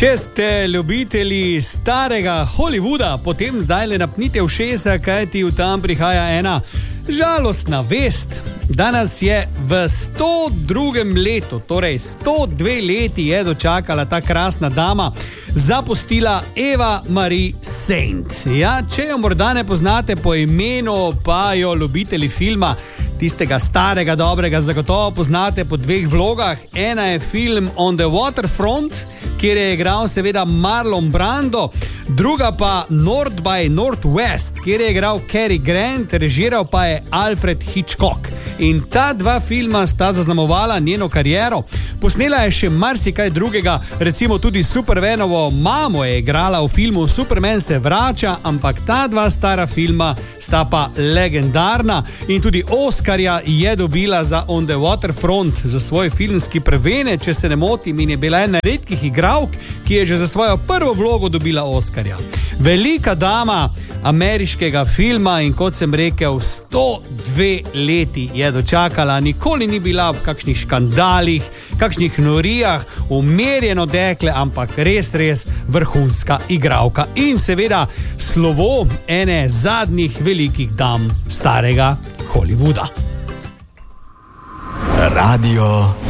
Če ste ljubitelji starega Hollywooda, potem zdaj le napnite ušesa, kajti v tam prihaja ena žalostna vest. Danes je v 102. letu, torej 102 leti je dočakala ta krasna dama, zapustila Eva Marie Saint. Ja, če jo morda ne poznate po imenu, pa jo ljubitelji filma, tistega starega, dobrega, zagotovo poznate po dveh vlogah. Ena je film On the Waterfront, kjer je igral seveda Marlon Brando, druga pa North by Northwest, kjer je igral Cary Grant, režiral pa je Alfred Hitchcock. In ta dva filma sta zaznamovala njeno kariero. Posnela je še marsikaj drugega, recimo tudi Supermanovo mamo je igrala v filmu Superman se vrača, ampak ta dva stara filma sta pa legendarna in tudi Oskarja je dobila za On the Waterfront, za svoj filmski prvenec, če se ne motim, in je bila ena redkih igralk, ki je že za svojo prvo vlogo dobila Oskarja. Velika dama ameriškega filma in kot sem rekel, 102 leti je dočakala, nikoli ni bila v kakšnih škandalih, kakšnih norijah, umirjeno dekle, ampak res vrhunska igralka in seveda slovo ene zadnjih velikih dam starega Hollywooda. Radio